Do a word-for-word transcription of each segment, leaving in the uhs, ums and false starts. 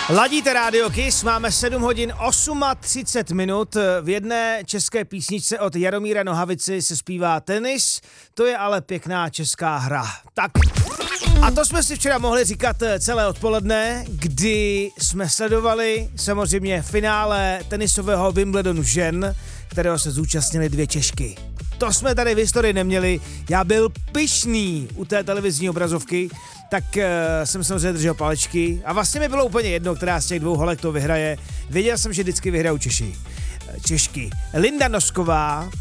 Ladíte Radio Kiss, máme sedm hodin třicet osm minut. V jedné české písničce od Jaromíra Nohavici se zpívá tenis, to je ale pěkná česká hra. Tak a to jsme si včera mohli říkat celé odpoledne, kdy jsme sledovali samozřejmě finále tenisového Wimbledonu žen, kterého se zúčastnily dvě Češky. To jsme tady v historii neměli, já byl pyšný u té televizní obrazovky, tak uh, jsem samozřejmě držel palečky a vlastně mi bylo úplně jedno, která z těch dvou holek to vyhraje. Věděl jsem, že vždycky vyhrajou Češi. Češky. Linda Nosková,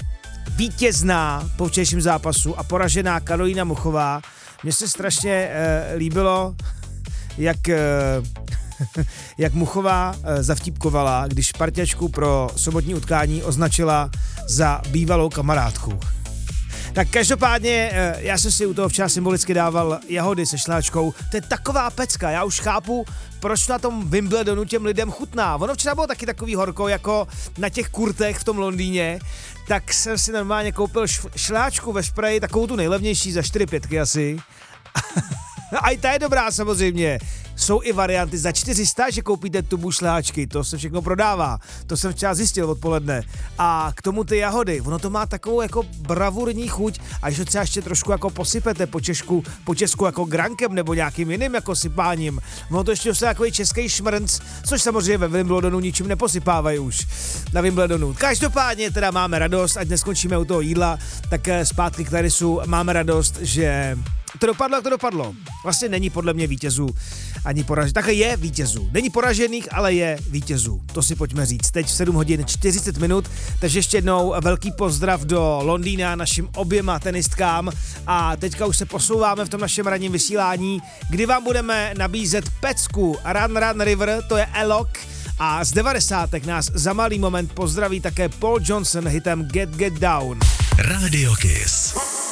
vítězná po včerejším zápasu a poražená Karolína Muchová. Mně se strašně uh, líbilo, jak, uh, jak Muchová uh, zavtípkovala, když parťačku pro sobotní utkání označila za bývalou kamarádku. Tak každopádně, já jsem si u toho včera symbolicky dával jahody se šláčkou. To je taková pecka, já už chápu, proč na tom Wimbledonu těm lidem chutná. Ono včera bylo taky takový horko, jako na těch kurtech v tom Londýně, tak jsem si normálně koupil šláčku ve špreji, takovou tu nejlevnější za čtyři pětky asi. A i ta je dobrá samozřejmě. Jsou i varianty za čtyři sta, že koupíte tubu šláčky, to se všechno prodává. To jsem včera zjistil odpoledne. A k tomu ty jahody, ono to má takovou jako bravurní chuť a když to třeba ještě trošku jako posypete po Češku, po Česku jako grankem nebo nějakým jiným jako sypáním. Ono to ještě dostane takový český šmrnc, což samozřejmě ve Wimbledonu ničím neposypávají už na Wimbledonu. Každopádně teda máme radost, ať neskončíme u toho jídla, tak zpátky k tenisu máme radost, že to dopadlo, jak to dopadlo. Vlastně není podle mě vítězů ani poražených. Také je vítězů. Není poražených, ale je vítězů. To si pojďme říct. Teď v sedm hodin čtyřicet minut, takže ještě jednou velký pozdrav do Londýna našim oběma tenistkám a teďka už se posouváme v tom našem ranním vysílání, kdy vám budeme nabízet pecku Run Run River, to je Elok, a z devadesátek nás za malý moment pozdraví také Paul Johnson hitem Get Get Down. Radio Kiss.